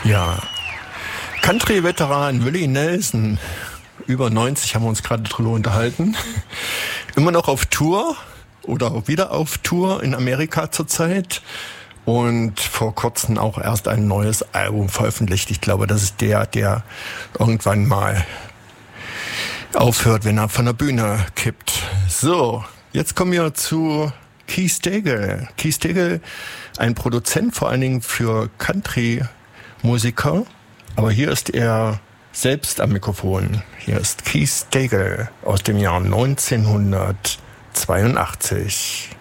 Ja. Country-Veteran Willie Nelson, über 90, haben wir uns gerade drüber unterhalten. Immer noch auf Tour oder wieder auf Tour in Amerika zurzeit. Und vor kurzem auch erst ein neues Album veröffentlicht. Ich glaube, das ist der irgendwann mal aufhört, wenn er von der Bühne kippt. So, jetzt kommen wir zu Keith Stegall. Keith Stegall, ein Produzent vor allen Dingen für Country-Musiker. Aber hier ist er selbst am Mikrofon. Hier ist Keith Stegall aus dem Jahr 1982.